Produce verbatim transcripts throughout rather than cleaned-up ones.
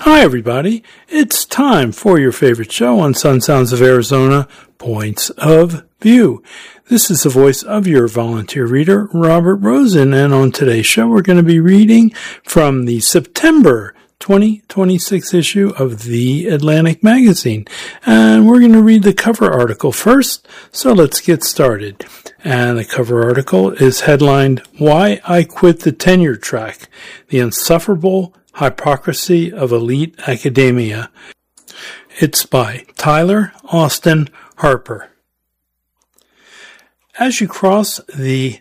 Hi, everybody. It's time for your favorite show on Sun Sounds of Arizona, Points of View. This is the voice of your volunteer reader, Robert Rosen, and on today's show, we're going to be reading from the September twenty twenty-six issue of The Atlantic Magazine. And we're going to read the cover article first, so let's get started. And the cover article is headlined, Why I Quit the Tenure Track, The Insufferable Hypocrisy of Elite Academia. It's by Tyler Austin Harper. As you cross the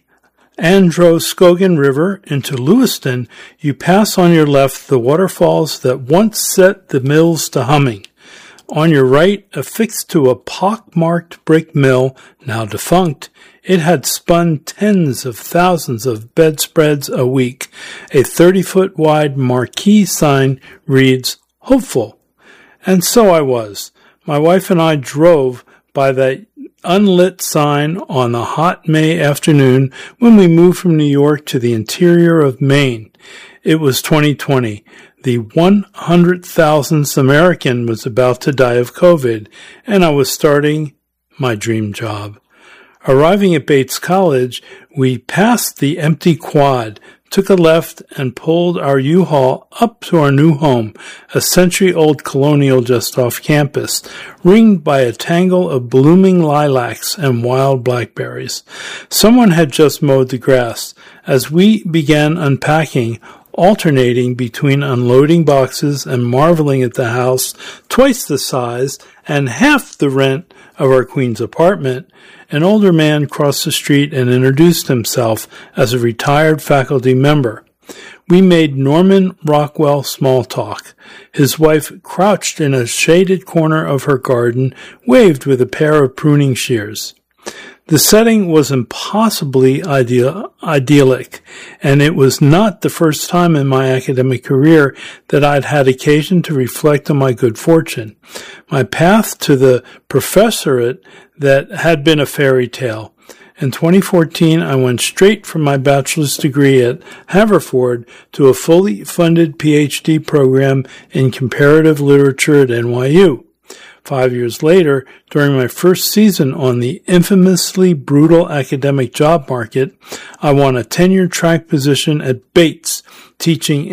Androscoggin River into Lewiston, you pass on your left the waterfalls that once set the mills to humming. On your right, affixed to a pock-marked brick mill, now defunct, it had spun tens of thousands of bedspreads a week. A thirty-foot wide marquee sign reads, Hopeful. And so I was. My wife and I drove by that unlit sign on a hot May afternoon when we moved from New York to the interior of Maine. It was twenty twenty. The one hundred thousandth American was about to die of COVID, and I was starting my dream job. Arriving at Bates College, we passed the empty quad, took a left, and pulled our U-Haul up to our new home, a century-old colonial just off campus, ringed by a tangle of blooming lilacs and wild blackberries. Someone had just mowed the grass. As we began unpacking, alternating between unloading boxes and marveling at the house, twice the size and half the rent of our Queens apartment, an older man crossed the street and introduced himself as a retired faculty member. We made Norman Rockwell small talk. His wife, crouched in a shaded corner of her garden, waved with a pair of pruning shears. The setting was impossibly ideal, idyllic, and it was not the first time in my academic career that I'd had occasion to reflect on my good fortune. My path to the professorate that had been a fairy tale. In twenty fourteen, I went straight from my bachelor's degree at Haverford to a fully funded P H D program in comparative literature at N Y U. Five years later, during my first season on the infamously brutal academic job market, I won a tenure-track position at Bates, teaching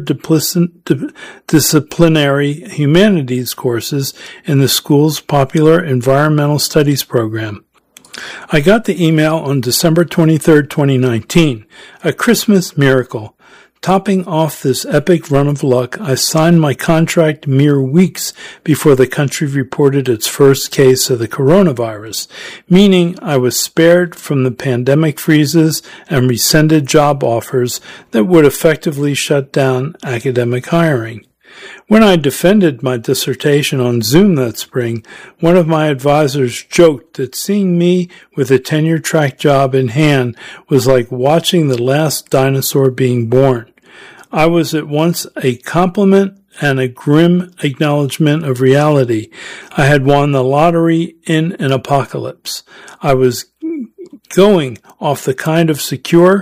interdisciplinary humanities courses in the school's popular environmental studies program. I got the email on December twenty-third, twenty nineteen, a Christmas miracle. Topping off this epic run of luck, I signed my contract mere weeks before the country reported its first case of the coronavirus, meaning I was spared from the pandemic freezes and rescinded job offers that would effectively shut down academic hiring. When I defended my dissertation on Zoom that spring, one of my advisors joked that seeing me with a tenure-track job in hand was like watching the last dinosaur being born. I was at once a compliment and a grim acknowledgement of reality. I had won the lottery in an apocalypse. I was going off the kind of secure